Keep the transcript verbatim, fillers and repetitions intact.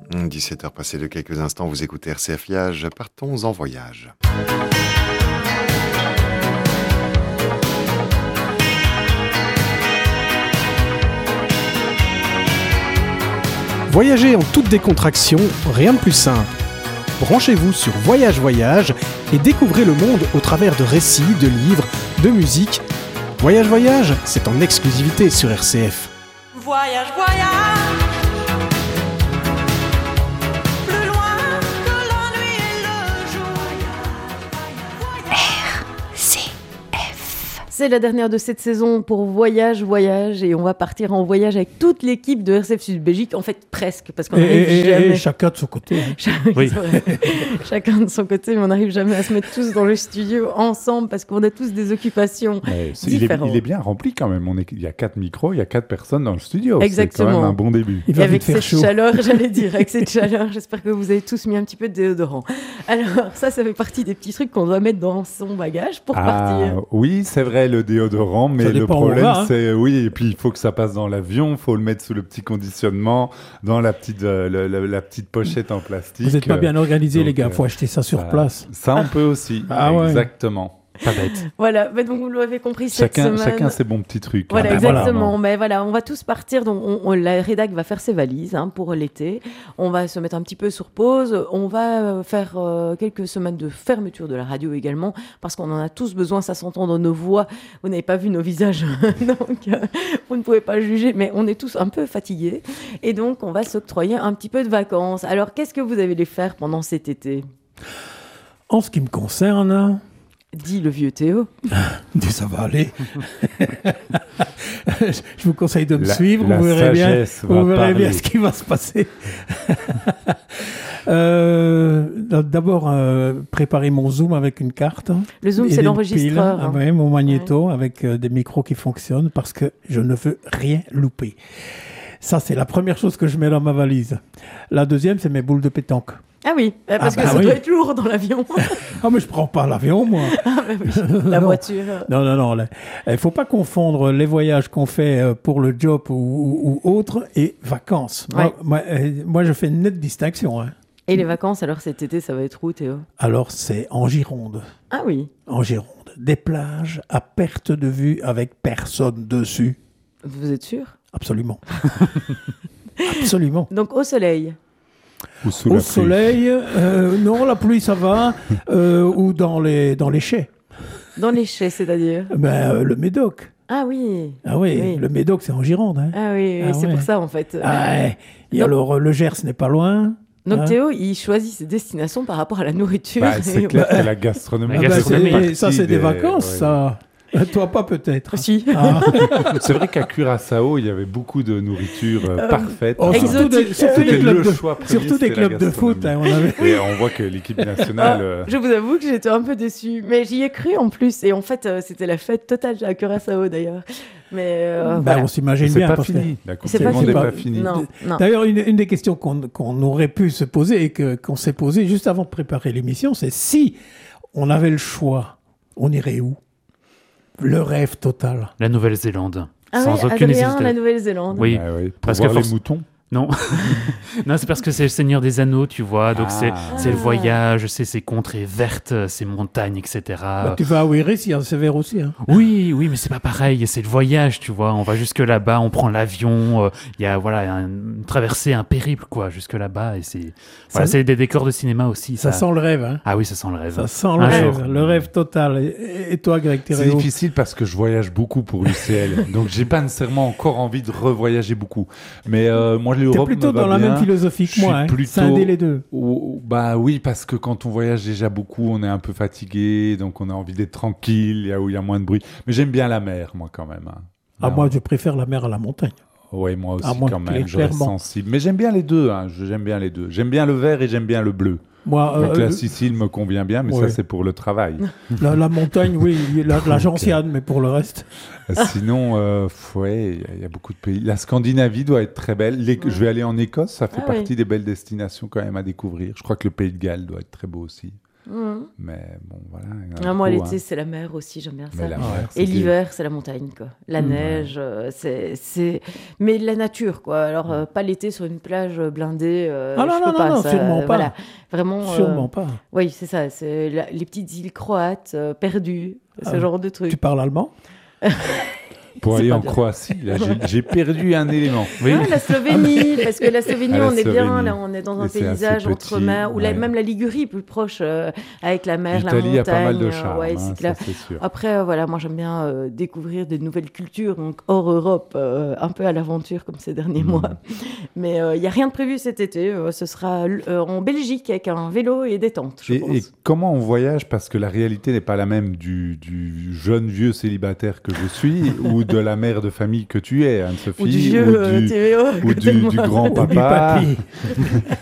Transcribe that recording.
dix-sept heures passées de quelques instants, vous écoutez R C F Liège, partons en voyage. Voyager en toute décontraction, rien de plus simple. Branchez-vous sur Voyage Voyage et découvrez le monde au travers de récits, de livres, de musique. Voyage Voyage, c'est en exclusivité sur R C F. Voyage, voyage, plus loin que la nuit et le jour. R C F. C'est la dernière de cette saison pour Voyage Voyage et on va partir en voyage avec toute l'équipe de R C F Sud Belgique, en fait presque, parce qu'on Et, n'arrive et- jamais. et chacun de son côté. hein. Chac- Oui. c'est vrai. Chacun de son côté, mais on n'arrive jamais à se mettre tous dans le studio ensemble parce qu'on a tous des occupations. Ouais, c'est- il, est, différentes. il est bien rempli quand même. On est, il y a quatre micros, il y a quatre personnes dans le studio. C'est Exactement. quand même un bon début. Il Et va avec vite faire cette chaud. chaleur, j'allais dire, avec cette chaleur, j'espère que vous avez tous mis un petit peu de déodorant. Alors ça, ça fait partie des petits trucs qu'on doit mettre dans son bagage pour Ah, partir. oui, c'est vrai, le déodorant, mais Ça le dépend où on problème, va, hein. c'est, oui, et puis il faut que ça passe dans l'avion, il faut le mettre sous le petit conditionnement, dans la petite, euh, le- le- la petite pochette en plastique. Vous n'êtes pas bien organisés, donc, les gars. euh, Il faut acheter ça sur ça- place. Ça, on peut aussi. Ah ouais. Exactement. Pas bête. Voilà, mais donc vous l'avez compris cette Chacun, semaine. chacun ses bons petits trucs. Voilà, Ah ben voilà. exactement. Mais voilà, on va tous partir. Donc, on, on- la rédac va faire ses valises hein, pour l'été. On va se mettre un petit peu sur pause. On va euh, faire euh, quelques semaines de fermeture de la radio également, parce qu'on en a tous besoin. Ça s'entend dans nos voix. Vous n'avez pas vu nos visages, donc euh, vous ne pouvez pas juger. Mais on est tous un peu fatigués, et donc on va s'octroyer un petit peu de vacances. Alors, qu'est-ce que vous allez faire pendant cet été ? En ce qui me concerne, Dit le vieux Théo. ça va aller. Je vous conseille de me La- suivre. la Vous verrez bien, sagesse va vous verrez bien parler. ce qui va se passer. Euh, D'abord, euh, préparer mon Zoom avec une carte. Le Zoom, Et c'est des l'enregistreur. piles. hein. Ah ouais, mon magnéto avec euh, des micros qui fonctionnent parce que je ne veux rien louper. Ça, c'est la première chose que je mets dans ma valise. La deuxième, c'est mes boules de pétanque. Ah oui, euh, parce Ah que bah ça oui. doit être lourd dans l'avion. Ah, mais je prends pas l'avion, moi. Ah bah oui, la Non. voiture. Non, non, non. là, Il ne faut pas confondre les voyages qu'on fait euh, pour le job ou, ou, ou autre et vacances. Moi, Ouais. moi, euh, moi, je fais une nette distinction. hein. Et les vacances, alors cet été, ça va être où, Théo ? Alors, c'est en Gironde. Ah oui, En Gironde. Des plages à perte de vue avec personne dessus. vous êtes sûr ? Absolument. Absolument. Donc au soleil. Ou sous Au la pluie. soleil, euh, non, la pluie, ça va. euh, ou dans les, dans les chais. Dans les chais, c'est-à-dire ? Ben, euh, le Médoc. Ah oui. Ah oui, Oui. le Médoc, c'est en Gironde. hein. Ah oui, oui, Ah c'est ouais. pour ça en fait. Ah, ouais. Et alors, le Gers n'est pas loin. Donc hein. Théo, il choisit ses destinations par rapport à la nourriture. Bah, c'est Et clair voilà. que la gastronomie. La Ah ben, gastronomie c'est- fait partie ça, c'est des, des- vacances, ouais. ça. Euh, Toi, pas peut-être. Si. Ah. C'est vrai qu'à Curaçao, il y avait beaucoup de nourriture euh, Euh, parfaite. Oh, Exotique. surtout des, surtout C'était des clubs le de, choix premier, surtout des c'était la clubs de foot. hein, gastronomie. on avait... Et on voit que l'équipe nationale. Ah, euh, je vous avoue que j'étais un peu déçue, mais j'y ai cru en plus. Et en fait, euh, c'était la fête totale à Curaçao d'ailleurs. Mais euh, Ben, voilà. on s'imagine c'est bien. pas parce que- fini. La Coupe C'est du pas Monde fini. n'est pas pas- finie. Non, non. D'ailleurs, une, une des questions qu'on qu'on aurait pu se poser et que- qu'on s'est posée juste avant de préparer l'émission, c'est si on avait le choix, on irait où ? Le rêve total. La Nouvelle-Zélande. Ah Sans oui, aucune Adrien, hésitation. la Nouvelle-Zélande. Oui, Ah ouais, pour parce que voir les force- moutons. non. non, c'est parce que c'est le Seigneur des Anneaux, tu vois. Donc Ah. c'est c'est le Ah. voyage, c'est ces contrées vertes, ces montagnes, et cetera. Bah, tu vas à Ouiris, il y a un sévère aussi. Hein. Oui, oui, mais c'est pas pareil. C'est le voyage, tu vois. On va jusque là-bas, on prend l'avion. euh, Il y a voilà un- une traversée, un périple, quoi, jusque là-bas. Et c'est voilà, Ça- c'est des décors de cinéma aussi. Ça Ça, sent le rêve. Hein. Ah oui, ça sent le rêve. Ça sent le Un rêve, jour. le rêve total. Et, et toi, Greg C'est Thériault ? difficile parce que je voyage beaucoup pour U C L. Donc, j'ai pas nécessairement encore envie de revoyager beaucoup. Mais euh, moi, T'es l'Europe plutôt me va dans la bien. même philosophie Je que moi. suis Hein. plutôt- Scinder les deux. Ou- Bah oui, parce que quand on voyage déjà beaucoup, on est un peu fatigué, donc on a envie d'être tranquille, il y a où il y a moins de bruit. Mais j'aime bien la mer, moi, quand même. hein. Ah, Non. moi, je préfère la mer à la montagne. Oui, moi aussi, Ah, moi, quand même. cla- Je reste clairement. sensible. Mais j'aime bien les deux. Hein. je- J'aime bien les deux. J'aime bien le vert et j'aime bien le bleu. Moi, Donc euh, la Sicile me convient bien, mais ouais. ça, c'est pour le travail. la, la montagne, oui, la, la gentiane, mais pour le reste. Sinon, euh, pff, ouais, il y a- il y, a beaucoup de pays. La Scandinavie doit être très belle. Les- Je vais aller en Écosse, ça fait Ah partie oui. des belles destinations quand même à découvrir. Je crois que le pays de Galles doit être très beau aussi. Mhm. Mais bon, voilà. il y en a Ah, moi, beaucoup, l'été, hein. c'est la mer aussi, j'aime bien Mais ça. la mer, Et c'était- l'hiver, c'est la montagne, quoi. La Mm. neige, euh, c'est, c'est... Mais la nature, quoi. Alors, euh, pas l'été sur une plage blindée. euh, Ah non, je non, peux non, pas, non, ça, sûrement pas. Voilà. Vraiment. euh, Sûrement pas. Oui, c'est ça. C'est la- les petites îles croates, euh, perdues, ce Ah, genre de trucs. Tu parles allemand? Pour C'est aller pas en bien. Croatie, là, j'ai, j'ai perdu un élément. Oui. Ah, la Slovénie, parce que la Slovénie, Ah, la on est bien, Slovénie. là, on est dans un Mais c'est assez paysage entre petit, mer, ou la- ouais. même la Ligurie, plus proche, euh, avec la mer, la L'Italie montagne. a pas mal de euh, charme, ouais, hein, c'est ça, clair. c'est sûr. Après, euh, voilà, moi j'aime bien euh, découvrir de nouvelles cultures, donc hors Europe, euh, un peu à l'aventure comme ces derniers Mm. mois. Mais il n'y a rien de prévu cet été. euh, ce sera euh, en Belgique avec un vélo et des tentes, je Et, pense. et comment on voyage, parce que la réalité n'est pas la même du, du jeune vieux célibataire que je suis ou de la mère de famille que tu es, Anne-Sophie, Ou du vieux ou euh, du, T V O. ou du, du Ou grand Ou du papa. papy.